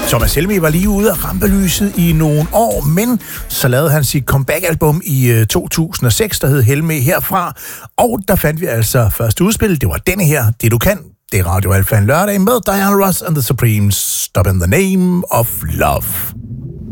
Thomas Helmig var lige ude af rampelyset i nogle år, men så lavede han sit comeback-album i 2006, der hed Helmig Herfra, og der fandt vi altså første udspil. Det var denne her, Det Du Kan. Det er Radio Alfa en lørdag med Diana Ross and the Supremes. Stop in the Name of Love.